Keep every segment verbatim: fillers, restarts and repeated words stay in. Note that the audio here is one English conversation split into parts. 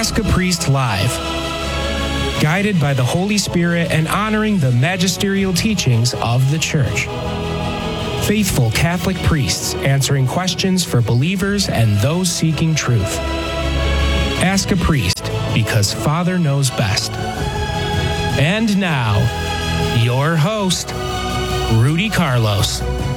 Ask a Priest Live. Guided by the Holy Spirit and honoring the magisterial teachings of the Church. Faithful Catholic priests answering questions for believers and those seeking truth. Ask a Priest, because Father knows best. And now, your host, Rudy Carlos.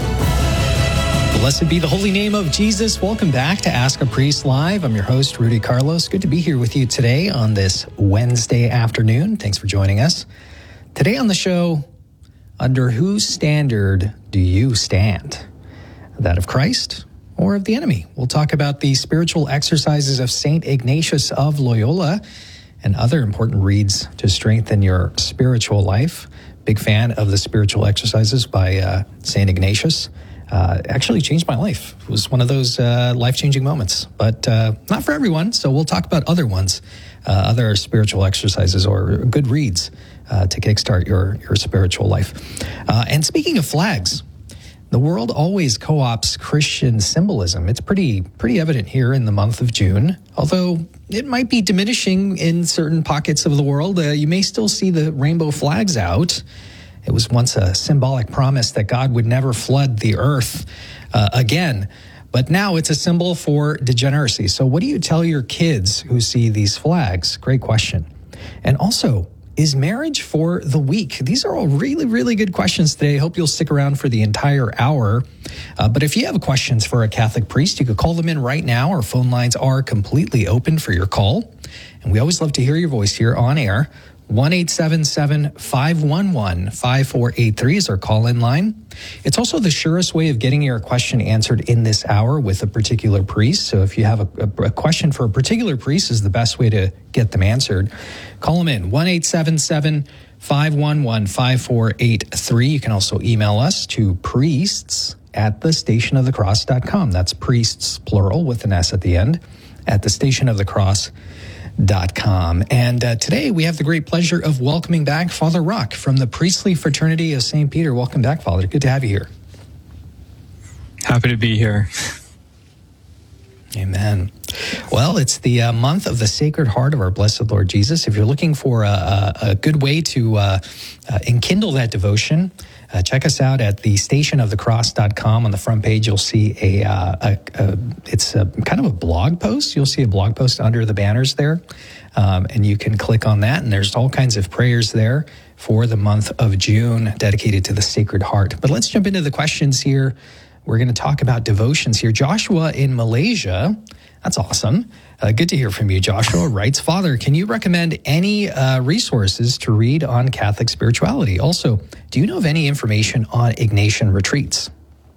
Blessed be the holy name of Jesus. Welcome back to Ask a Priest Live. I'm your host, Rudy Carlos. Good to be here with you today on this Wednesday afternoon. Thanks for joining us. Today on the show, under whose standard do you stand? That of Christ or of the enemy? We'll talk about the spiritual exercises of Saint Ignatius of Loyola and other important reads to strengthen your spiritual life. Big fan of the spiritual exercises by uh, Saint Ignatius. Uh, actually changed my life. It was one of those uh, life-changing moments, but uh, not for everyone. So we'll talk about other ones, uh, other spiritual exercises or good reads uh, to kickstart your, your spiritual life. Uh, and speaking of flags, the world always co-opts Christian symbolism. It's pretty pretty evident here in the month of June, although it might be diminishing in certain pockets of the world. Uh, you may still see the rainbow flags out. It was once a symbolic promise that God would never flood the earth uh, again. But now it's a symbol for degeneracy. So what do you tell your kids who see these flags? Great question. And also, is marriage for the weak? These are all really, really good questions today. I hope you'll stick around for the entire hour. Uh, but if you have questions for a Catholic priest, you could call them in right now. Our phone lines are completely open for your call. And we always love to hear your voice here on air. one eight seven seven, five one one, five four eight three is our call-in line. It's also the surest way of getting your question answered in this hour with a particular priest. So if you have a, a, a question for a particular priest is the best way to get them answered. Call them in, one eight seven seven, five one one, five four eight three. You can also email us to priests at the station of the cross dot com. That's priests, plural, with an S at the end, at the station of the cross dot com. And uh, today we have the great pleasure of welcoming back Father Rock from the Priestly Fraternity of Saint Peter. Welcome back, Father. Good to have you here. Happy to be here. Amen. Well, it's the uh, month of the Sacred Heart of our Blessed Lord Jesus. If you're looking for a, a, a good way to uh, uh, enkindle that devotion, Uh, check us out at the station of the cross dot com. On the front page, you'll see a, uh, a, a it's a kind of a blog post. You'll see a blog post under the banners there, um, and you can click on that, and there's all kinds of prayers there for the month of June dedicated to the Sacred Heart. But let's jump into the questions here. We're going to talk about devotions here. Joshua in Malaysia, that's awesome. Uh, good to hear from you, Joshua. Writes, Father, can you recommend any uh, resources to read on Catholic spirituality? Also, do you know of any information on Ignatian retreats?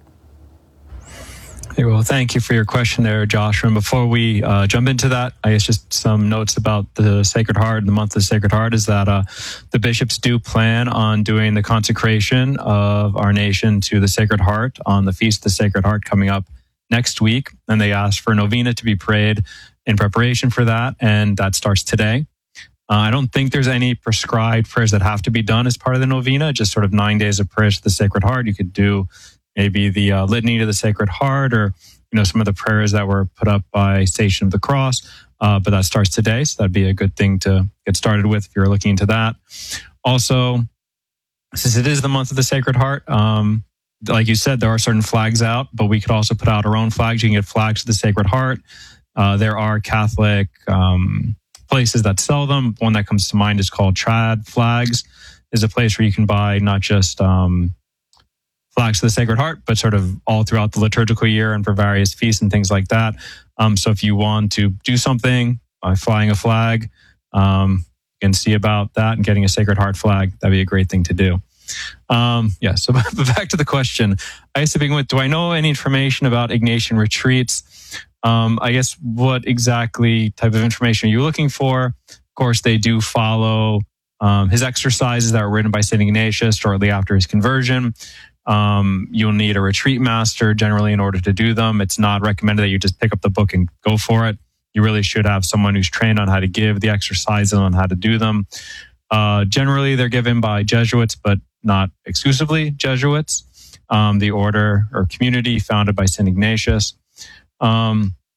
Hey, well, thank you for your question there, Joshua. And before we uh, jump into that, I guess just some notes about the Sacred Heart, the month of the Sacred Heart, is that uh, the bishops do plan on doing the consecration of our nation to the Sacred Heart on the Feast of the Sacred Heart coming up next week. And they asked for a novena to be prayed in preparation for that, and that starts today. Uh, I don't think there's any prescribed prayers that have to be done as part of the novena, just sort of nine days of prayers to the Sacred Heart. You could do maybe the uh, Litany to the Sacred Heart, or you know some of the prayers that were put up by Station of the Cross, uh, but that starts today, so that'd be a good thing to get started with if you're looking into that. Also, since it is the month of the Sacred Heart, um, like you said, there are certain flags out, but we could also put out our own flags. You can get flags to the Sacred Heart. Uh, there are Catholic um, places that sell them. One that comes to mind is called Trad Flags. Is a place where you can buy not just um, flags to the Sacred Heart, but sort of all throughout the liturgical year and for various feasts and things like that. Um, so if you want to do something by flying a flag, um, you can see about that and getting a Sacred Heart flag. That'd be a great thing to do. Um, yeah, so back to the question. I guess to begin with, do I know any information about Ignatian retreats? Um, I guess what exactly type of information are you looking for? Of course, they do follow um, his exercises that were written by Saint Ignatius shortly after his conversion. Um, you'll need a retreat master generally in order to do them. It's not recommended that you just pick up the book and go for it. You really should have someone who's trained on how to give the exercises and on how to do them. Uh, generally, they're given by Jesuits, but not exclusively Jesuits. Um, the order or community founded by Saint Ignatius. Um,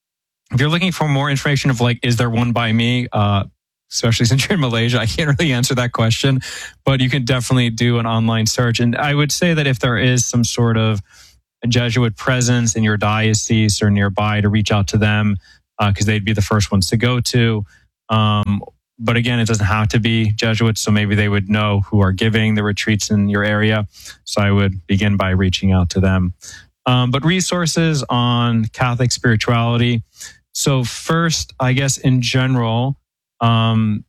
if you're looking for more information of like, is there one by me? Uh, especially since you're in Malaysia, I can't really answer that question, but you can definitely do an online search. And I would say that if there is some sort of Jesuit presence in your diocese or nearby, to reach out to them, because uh, they'd be the first ones to go to. Um, but again, it doesn't have to be Jesuits, so maybe they would know who are giving the retreats in your area. So I would begin by reaching out to them. Um, but resources on Catholic spirituality. So first, I guess in general, um,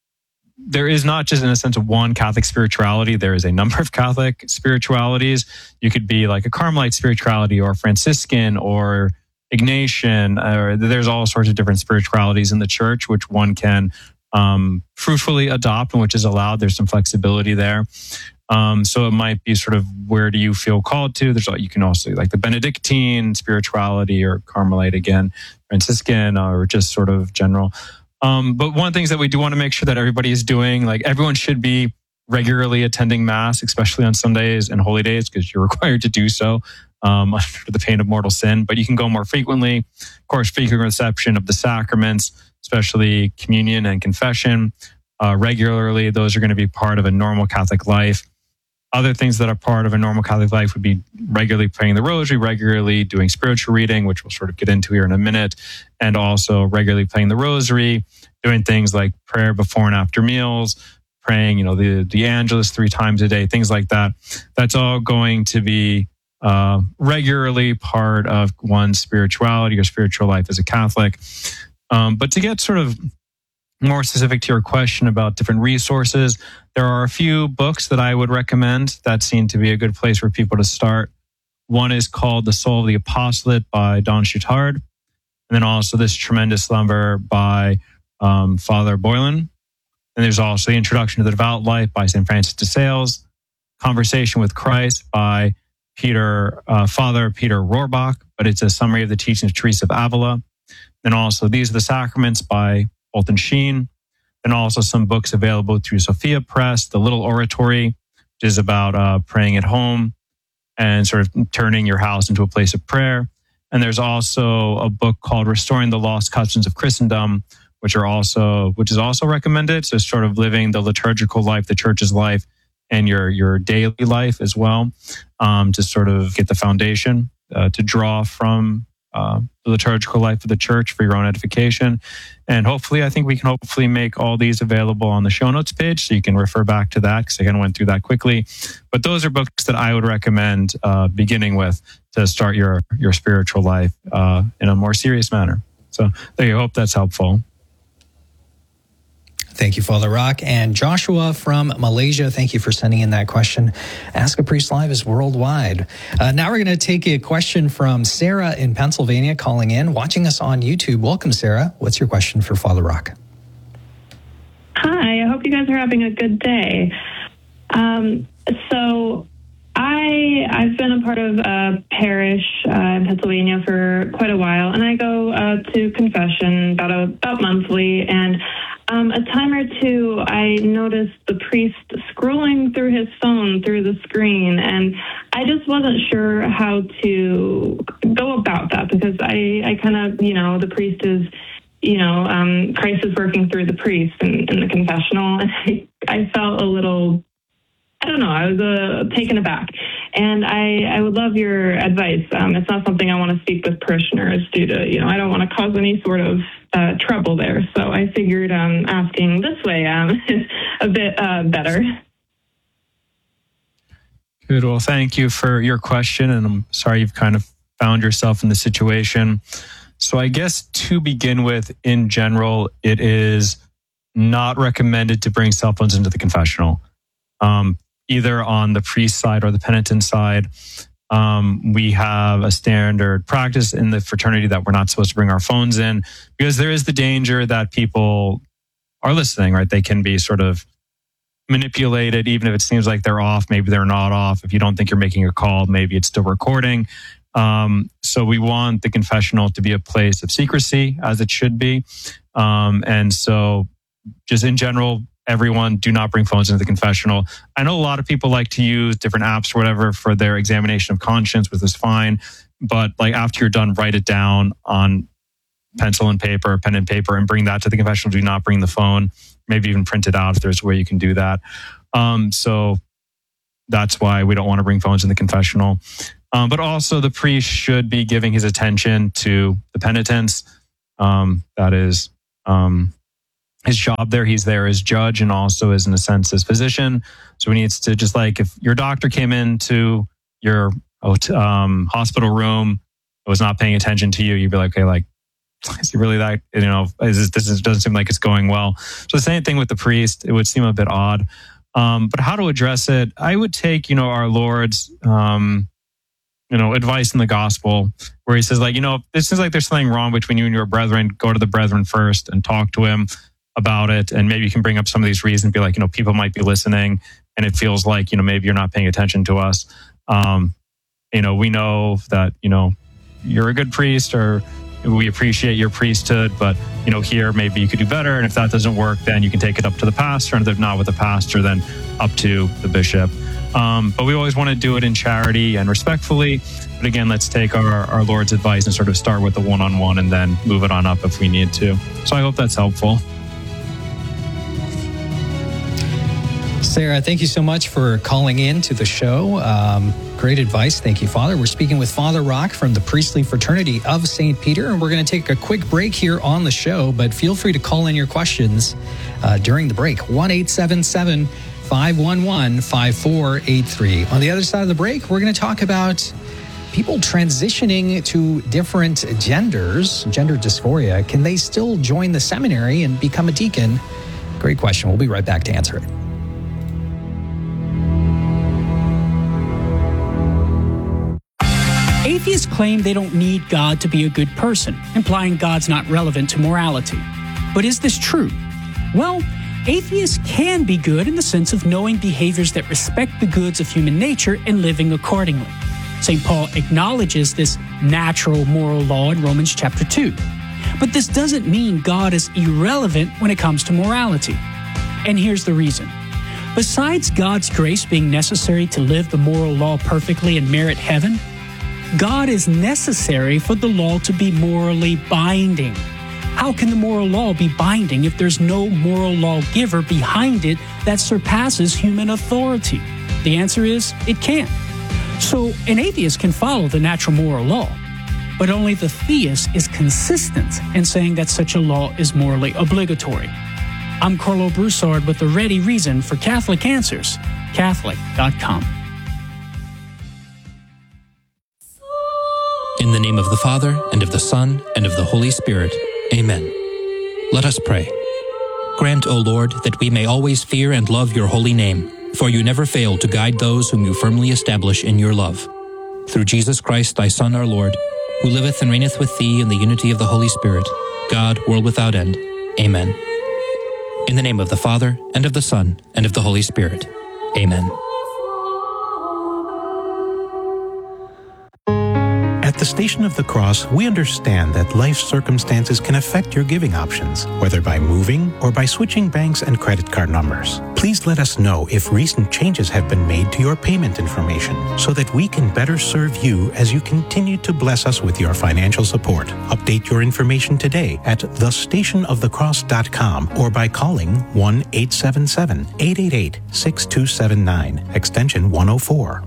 there is not just in a sense of one Catholic spirituality. There is a number of Catholic spiritualities. You could be like a Carmelite spirituality or Franciscan or Ignatian, or there's all sorts of different spiritualities in the church, which one can um, fruitfully adopt and which is allowed. There's some flexibility there. Um, so it might be sort of, where do you feel called to? There's, you can also like the Benedictine spirituality or Carmelite again, Franciscan, or just sort of general. Um, but one of the things that we do want to make sure that everybody is doing, like everyone should be regularly attending Mass, especially on Sundays and holy days, because you're required to do so um, under the pain of mortal sin. But you can go more frequently. Of course, frequent reception of the sacraments, especially communion and confession, uh, regularly. Those are going to be part of a normal Catholic life. Other things that are part of a normal Catholic life would be regularly praying the rosary, regularly doing spiritual reading, which we'll sort of get into here in a minute, and also regularly praying the rosary, doing things like prayer before and after meals, praying, you know, the, the Angelus three times a day, things like that. That's all going to be uh, regularly part of one's spirituality or spiritual life as a Catholic. Um, but to get sort of more specific to your question about different resources, there are a few books that I would recommend that seem to be a good place for people to start. One is called The Soul of the Apostolate by Don Chautard. And then also this tremendous number by um, Father Boylan. And there's also The Introduction to the Devout Life by Saint Francis de Sales, Conversation with Christ by Peter, uh, Father Peter Rohrbach, but it's a summary of the teachings of Teresa of Avila. Then also These Are the Sacraments by Fulton Sheen. And also some books available through Sophia Press, The Little Oratory, which is about uh, praying at home and sort of turning your house into a place of prayer. And there's also a book called Restoring the Lost Customs of Christendom, which are also which is also recommended. So sort of living the liturgical life, the church's life, and your your daily life as well, um, to sort of get the foundation uh, to draw from uh, the liturgical life of the church for your own edification. And hopefully, I think we can hopefully make all these available on the show notes page, so you can refer back to that, because I kind of went through that quickly. But those are books that I would recommend uh, beginning with to start your your spiritual life uh, in a more serious manner. So there you go. Hope that's helpful. Thank you, Father Rock. And Joshua from Malaysia, thank you for sending in that question. Ask a Priest Live is worldwide. Uh, now we're going to take a question from Sarah in Pennsylvania calling in, watching us on YouTube. Welcome, Sarah. What's your question for Father Rock? Hi, I hope you guys are having a good day. Um, so I, I've been a part of a parish uh, in Pennsylvania for quite a while, and I go uh, to confession about, a, about monthly, and Um, a time or two, I noticed the priest scrolling through his phone through the screen, and I just wasn't sure how to go about that, because I, I kind of, you know, the priest is, you know, um, Christ is working through the priest in, in the confessional, and I, I felt a little, I don't know, I was uh, taken aback. And I, I would love your advice. Um, it's not something I want to speak with parishioners due to, you know, I don't want to cause any sort of uh, trouble there. So I figured um, asking this way um, is a bit uh, better. Good. Well, thank you for your question. And I'm sorry you've kind of found yourself in the situation. So I guess to begin with, in general, it is not recommended to bring cell phones into the confessional. Um, either on the priest side or the penitent side. Um, we have a standard practice in the fraternity that we're not supposed to bring our phones in, because there is the danger that people are listening, right? They can be sort of manipulated, even if it seems like they're off, maybe they're not off. If you don't think you're making a call, maybe it's still recording. Um, so we want the confessional to be a place of secrecy, as it should be. Um, and so just in general, everyone, do not bring phones into the confessional. I know a lot of people like to use different apps or whatever for their examination of conscience, which is fine. But like after you're done, write it down on pencil and paper, pen and paper, and bring that to the confessional. Do not bring the phone. Maybe even print it out if there's a way you can do that. Um, so that's why we don't want to bring phones in the confessional. Um, but also the priest should be giving his attention to the penitents. Um, that is um, his job there. He's there as judge and also as, in a sense, as physician. So he needs to, just like if your doctor came into your um, hospital room, was not paying attention to you, you'd be like, okay, like, is he really that, you know, is this, this is, doesn't seem like it's going well. So the same thing with the priest. It would seem a bit odd. Um, but how to address it? I would take, you know, our Lord's, um, you know, advice in the gospel where he says, like, you know, this seems like there's something wrong between you and your brethren. Go to the brethren first and talk to him about it. And maybe you can bring up some of these reasons, be like, you know, people might be listening and it feels like, you know, maybe you're not paying attention to us. Um, you know, we know that, you know, you're a good priest, or we appreciate your priesthood, but, you know, here maybe you could do better. And if that doesn't work, then you can take it up to the pastor. And if not with the pastor, then up to the bishop. Um, but we always want to do it in charity and respectfully. But again, let's take our, our Lord's advice and sort of start with the one-on-one and then move it on up if we need to. So I hope that's helpful. Sarah, thank you so much for calling in to the show. Um, great advice. Thank you, Father. We're speaking with Father Rock from the Priestly Fraternity of Saint Peter, and we're going to take a quick break here on the show, but feel free to call in your questions uh, during the break. one eight seven seven, five one one, five four eight three. On the other side of the break, we're going to talk about people transitioning to different genders, gender dysphoria. Can they still join the seminary and become a deacon? Great question. We'll be right back to answer it. Atheists claim they don't need God to be a good person, implying God's not relevant to morality. But is this true? Well, atheists can be good in the sense of knowing behaviors that respect the goods of human nature and living accordingly. Saint Paul acknowledges this natural moral law in Romans chapter two. But this doesn't mean God is irrelevant when it comes to morality. And here's the reason. Besides God's grace being necessary to live the moral law perfectly and merit heaven, God is necessary for the law to be morally binding. How can the moral law be binding if there's no moral lawgiver behind it that surpasses human authority? The answer is, it can't. So an atheist can follow the natural moral law, but only the theist is consistent in saying that such a law is morally obligatory. I'm Carlo Broussard with the ready reason for Catholic Answers, Catholic dot com. In the name of the Father, and of the Son, and of the Holy Spirit. Amen. Let us pray. Grant, O Lord, that we may always fear and love your holy name, for you never fail to guide those whom you firmly establish in your love. Through Jesus Christ, thy Son, our Lord, who liveth and reigneth with thee in the unity of the Holy Spirit, God, world without end. Amen. In the name of the Father, and of the Son, and of the Holy Spirit. Amen. At the Station of the Cross, we understand that life circumstances can affect your giving options, whether by moving or by switching banks and credit card numbers. Please let us know if recent changes have been made to your payment information so that we can better serve you as you continue to bless us with your financial support. Update your information today at the station of the cross dot com or by calling one eight seven seven, eight eight eight, six two seven nine, extension one oh four.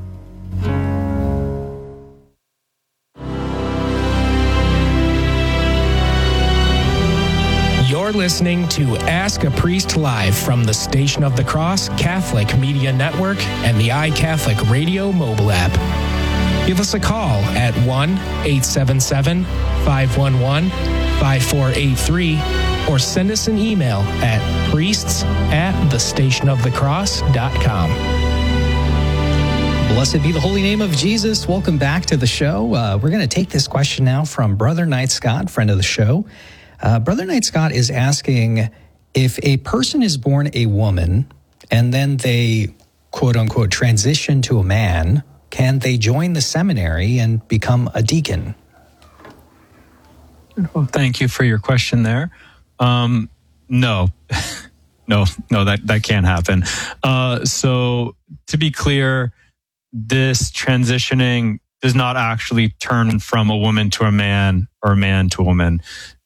You're listening to Ask a Priest Live from the Station of the Cross Catholic Media Network and the iCatholic Radio mobile app. Give us a call at one eight seven seven, five one one, five four eight three or send us an email at priests at the station of the cross dot com. Blessed be the holy name of Jesus. Welcome back to the show. Uh, we're going to take this question now from Brother Knight Scott, friend of the show. Uh, Brother Knight Scott is asking, if a person is born a woman and then they, quote unquote, transition to a man, can they join the seminary and become a deacon? Well, thank you for your question there. Um, no, no, no, that, that can't happen. Uh, so to be clear, this transitioning does not actually turn from a woman to a man or a man to a woman.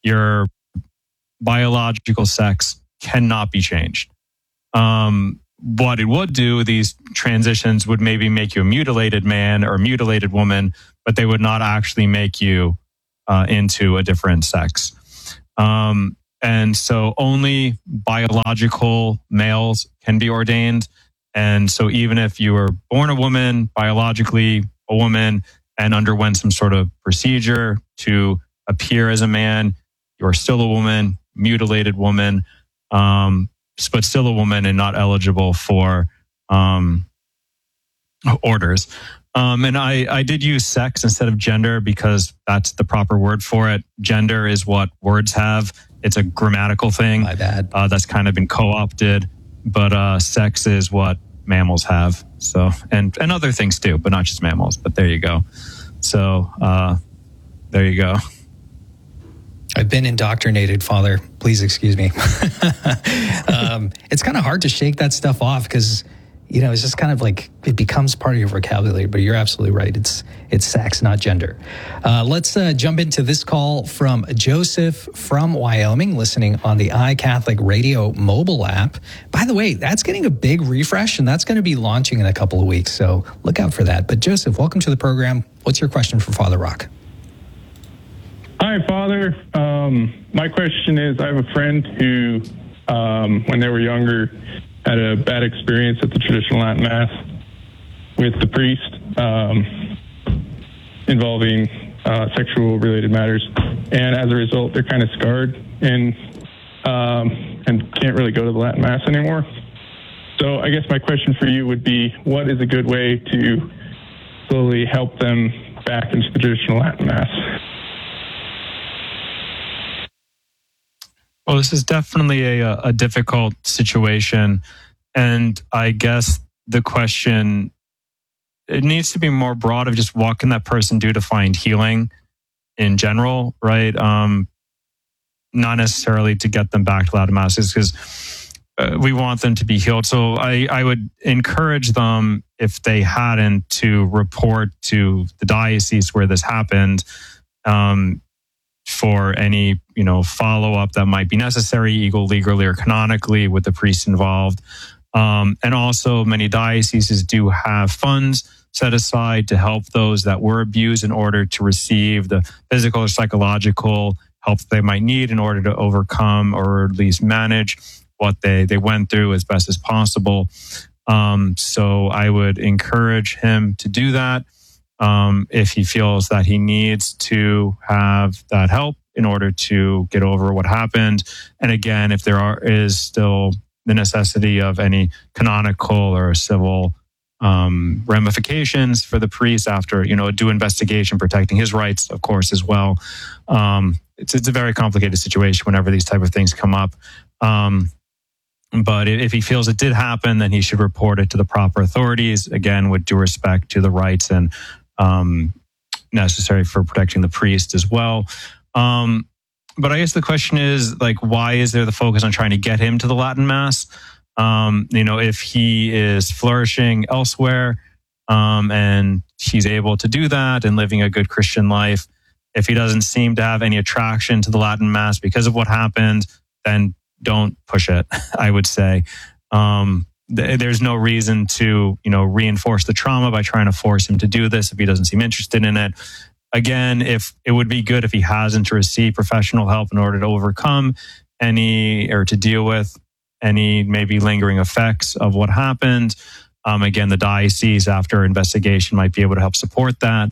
your biological sex cannot be changed. Um, what it would do, these transitions would maybe make you a mutilated man or a mutilated woman, but they would not actually make you uh, into a different sex. Um, and so only biological males can be ordained. And so even if you were born a woman, biologically a woman, and underwent some sort of procedure to appear as a man, you're still a woman, mutilated woman, um, but still a woman and not eligible for um, orders. Um, and I, I did use sex instead of gender because that's the proper word for it. Gender is what words have. It's a grammatical thing. My bad. Uh, that's kind of been co-opted, but uh, sex is what mammals have. So, and, and other things too, but not just mammals, but there you go. So, uh, there you go. I've been indoctrinated, Father. Please excuse me. um, it's kind of hard to shake that stuff off because, you know, it's just kind of like it becomes part of your vocabulary. But you're absolutely right. It's it's sex, not gender. Uh, let's uh, jump into this call from Joseph from Wyoming, listening on the iCatholic Radio mobile app. By the way, that's getting a big refresh, and that's going to be launching in a couple of weeks. So look out for that. But Joseph, welcome to the program. What's your question for Father Rock? Hi, Father. Um, my question is, I have a friend who, um, when they were younger, had a bad experience at the traditional Latin Mass with the priest um, involving uh, sexual-related matters. And as a result, they're kind of scarred and, um, and can't really go to the Latin Mass anymore. So I guess my question for you would be, what is a good way to slowly help them back into the traditional Latin Mass? Well, this is definitely a, a difficult situation. And I guess the question, it needs to be more broad of just what can that person do to find healing in general, right? Um, not necessarily to get them back to Latin Masses because uh, we want them to be healed. So I, I would encourage them, if they hadn't, to report to the diocese where this happened, um, for any, you know, follow-up that might be necessary, either legally or canonically, with the priest involved. Um, and also, many dioceses do have funds set aside to help those that were abused in order to receive the physical or psychological help they might need in order to overcome or at least manage what they, they went through as best as possible. Um, so I would encourage him to do that. Um, if he feels that he needs to have that help in order to get over what happened. And again, if there are, is still the necessity of any canonical or civil um, ramifications for the priest after, you know, a due investigation protecting his rights, of course, as well. Um, it's, it's a very complicated situation whenever these type of things come up. Um, But if he feels it did happen, then he should report it to the proper authorities, again, with due respect to the rights and um, necessary for protecting the priest as well. Um, but I guess the question is, like, why is there the focus on trying to get him to the Latin Mass? Um, you know, if he is flourishing elsewhere um, and he's able to do that and living a good Christian life, if he doesn't seem to have any attraction to the Latin Mass because of what happened, then don't push it, I would say. Um, th- there's no reason to, you know, reinforce the trauma by trying to force him to do this if he doesn't seem interested in it. Again, if it would be good if he hasn't to receive professional help in order to overcome any or to deal with any maybe lingering effects of what happened. Um, again, the diocese after investigation might be able to help support that.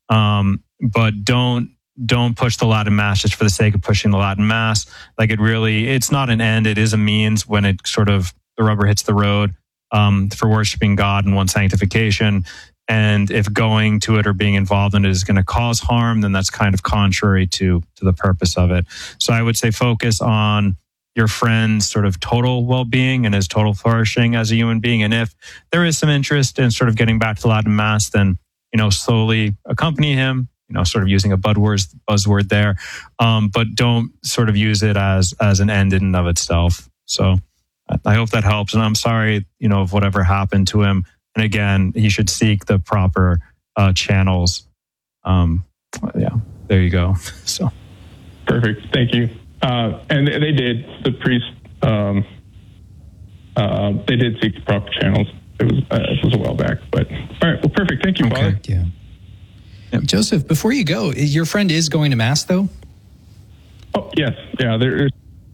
Um, but don't Don't push the Latin Mass just for the sake of pushing the Latin Mass. Like, it really, it's not an end. It is a means when it sort of, the rubber hits the road um, for worshiping God and one's sanctification. And if going to it or being involved in it is going to cause harm, then that's kind of contrary to, to the purpose of it. So I would say focus on your friend's sort of total well-being and his total flourishing as a human being. And if there is some interest in sort of getting back to Latin Mass, then, you know, slowly accompany him, you know, sort of using a buzzword, buzzword there, um, but don't sort of use it as as an end in and of itself. So I hope that helps. And I'm sorry, you know, of whatever happened to him. And again, he should seek the proper uh, channels. Um, yeah, there you go. So, Perfect. Thank you. Uh, and they did. The priest, um, uh, they did seek the proper channels. It was uh, it was a while back, but all right. Well, perfect. Thank you, Okay. Father. Yeah. Yep. Joseph, before you go, your friend is going to Mass, though? Oh, yes. Yeah, there's...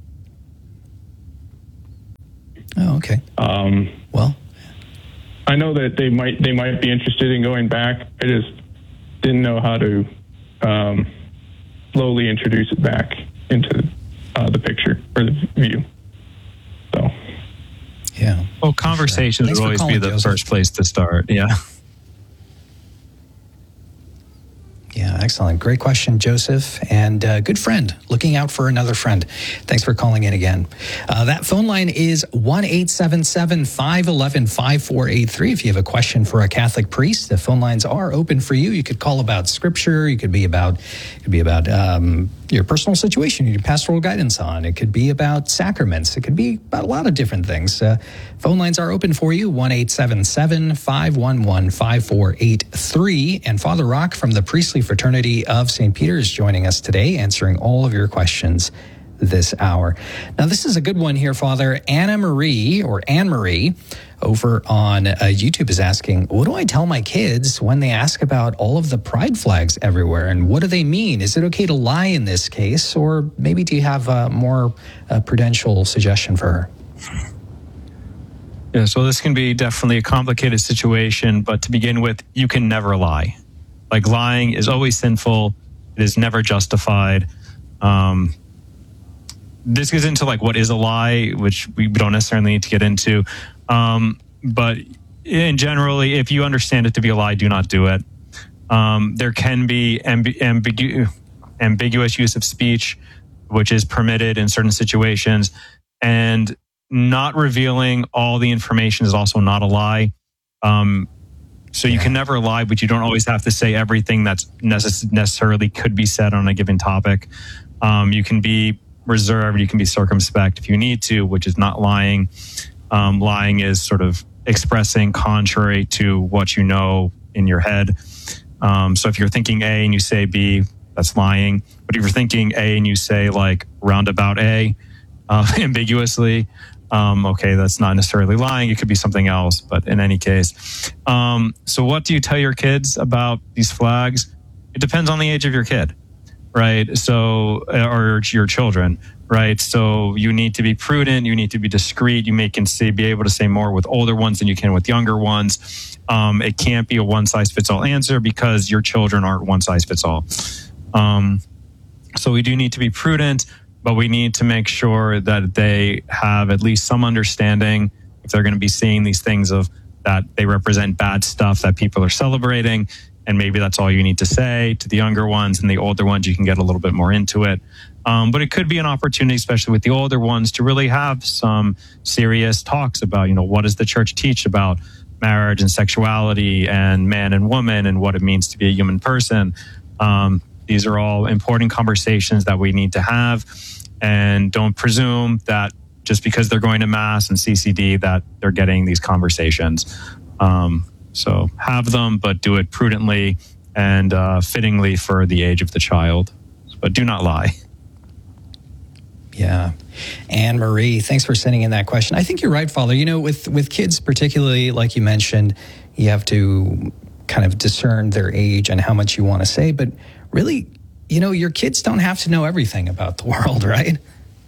Oh, okay. Um, well, I know that they might they might be interested in going back. I just didn't know how to um, slowly introduce it back into uh, the picture or the view. So, yeah. Well, conversations Sure. would always be calling, the Joseph. first place to start. Yeah. Yeah, excellent. Great question, Joseph. And uh, good friend, looking out for another friend. Thanks for calling in again. Uh, that phone line is one eight seven seven, five one one, five four eight three. If you have a question for a Catholic priest, the phone lines are open for you. You could call about scripture. You could be about, it could be about um, your personal situation, your pastoral guidance on. It could be about sacraments. It could be about a lot of different things. Uh, phone lines are open for you, one eight seven seven, five one one, five four eight three. And Father Rock from the Priestly Fraternity of Saint Peter is joining us today, answering all of your questions this hour. Now, this is a good one here, Father. Anna Marie, or Anne Marie, over on uh, YouTube is asking, what do I tell my kids when they ask about all of the pride flags everywhere? And what do they mean? Is it okay to lie in this case? Or maybe do you have a more uh, prudential suggestion for her? Yeah, so this can be definitely a complicated situation, but to begin with, you can never lie. Like, lying is always sinful. It is never justified. Um, this gets into like what is a lie, which we don't necessarily need to get into. Um, but in generally, if you understand it to be a lie, do not do it. Um, there can be ambi- ambigu- ambiguous use of speech, which is permitted in certain situations, and not revealing all the information is also not a lie. Um, so you can never lie, but you don't always have to say everything that's necess- necessarily could be said on a given topic. Um, you can be reserved, you can be circumspect if you need to, which is not lying. Um, lying is sort of expressing contrary to what you know in your head. Um, so if you're thinking A and you say B, that's lying. But if you're thinking A and you say like roundabout A, uh, ambiguously, um, okay, that's not necessarily lying. It could be something else, but in any case. Um, so what do you tell your kids about these flags? It depends on the age of your kid, right? So, or your children, right? So you need to be prudent. You need to be discreet. You may can say, be able to say more with older ones than you can with younger ones. Um, it can't be a one size fits all answer because your children aren't one size fits all. Um, so we do need to be prudent, but we need to make sure that they have at least some understanding if they're going to be seeing these things of that they represent bad stuff that people are celebrating. And maybe that's all you need to say to the younger ones, and the older ones, you can get a little bit more into it. Um, but it could be an opportunity, especially with the older ones, to really have some serious talks about, you know, what does the church teach about marriage and sexuality and man and woman and what it means to be a human person. Um, these are all important conversations that we need to have, and don't presume that just because they're going to Mass and C C D that they're getting these conversations. Um, so have them, but do it prudently and uh, fittingly for the age of the child. But do not lie. Yeah. Anne Marie, thanks for sending in that question. I think you're right, Father. You know, with, with kids, particularly, like you mentioned, you have to kind of discern their age and how much you want to say. But really, you know, your kids don't have to know everything about the world, right?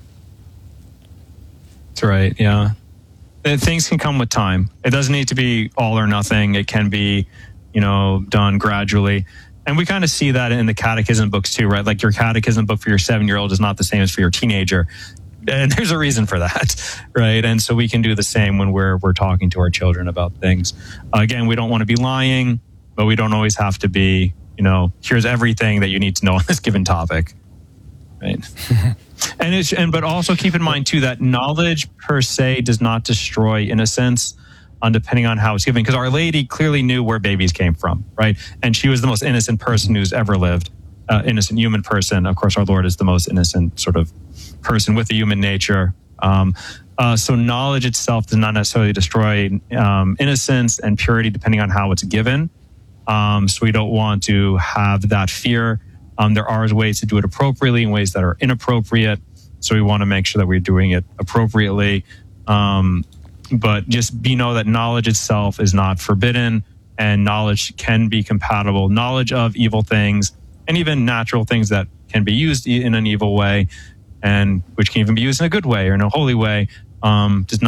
That's right, yeah. Things can come with time. It doesn't need to be all or nothing. It can be, you know, done gradually. And we kind of see that in the catechism books too, right? Like your catechism book for your seven-year-old is not the same as for your teenager. And there's a reason for that, right? And so we can do the same when we're we're talking to our children about things. Uh, again, we don't want to be lying, but we don't always have to be, you know, here's everything that you need to know on this given topic, right? And it's, and but also keep in mind too that knowledge per se does not destroy innocence, on depending on how it's given. Because Our Lady clearly knew where babies came from, right? And she was the most innocent person who's ever lived, uh, innocent human person. Of course, our Lord is the most innocent sort of person with a human nature. Um, uh, so knowledge itself does not necessarily destroy um, innocence and purity, depending on how it's given. Um, so we don't want to have that fear Um, there are ways to do it appropriately and ways that are inappropriate. So we want to make sure that we're doing it appropriately. Um, but just be know that knowledge itself is not forbidden, and knowledge can be compatible. Knowledge of evil things and even natural things that can be used in an evil way, and which can even be used in a good way or in a holy way, um, does not